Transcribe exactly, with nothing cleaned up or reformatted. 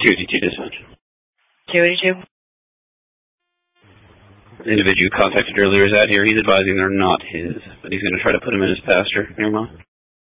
two eighty-two dispatch. two eighty-two. The individual you contacted earlier is out here. He's advising they're not his, but he's going to try to put him in his pasture nearby.